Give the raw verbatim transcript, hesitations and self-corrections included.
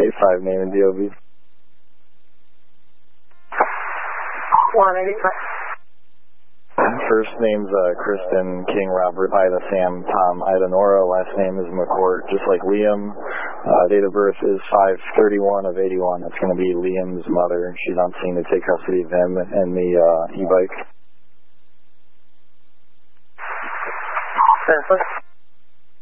eight five, name and D O B. one eighty-five. First name's uh, Kristen, King Robert, Ida Sam, Tom, Ida Nora. Last name is McCourt, just like Liam. Uh, date of birth is five thirty-one of eighty-one. That's going to be Liam's mother, and she's on scene to take custody of him and the uh, e-bike. Perfect.